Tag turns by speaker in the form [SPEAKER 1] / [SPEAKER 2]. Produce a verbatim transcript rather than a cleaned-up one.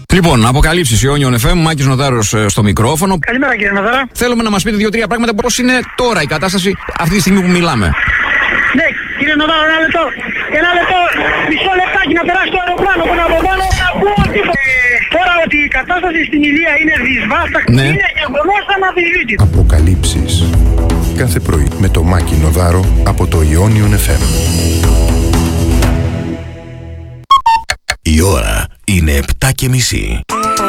[SPEAKER 1] Λοιπόν, αποκαλύψεις Ιόνιον εφ εμ, Μάκης Νοδάρος στο μικρόφωνο.
[SPEAKER 2] Καλημέρα κύριε Νοδάρα.
[SPEAKER 1] Θέλουμε να μας πείτε δύο-τρία πράγματα πώς είναι τώρα η κατάσταση αυτή τη στιγμή που μιλάμε.
[SPEAKER 2] Ναι, κύριε Νοδάρα, ένα λεπτό. Ένα λεπτό, μισό λεπτάκι να περάσει το αεροπλάνο που να από πάνω να πω ότι ε, τώρα ότι η κατάσταση στην Ηλία είναι δυσβάσταχτη,
[SPEAKER 1] ναι.
[SPEAKER 2] Είναι γεγονός αναμφισβήτητο.
[SPEAKER 3] Αποκαλύψεις. Κάθε πρωί με το Μάκη Νοδάρο από το Ιόνιον εφ εμ.
[SPEAKER 4] Η ώρα είναι επτά και μισή.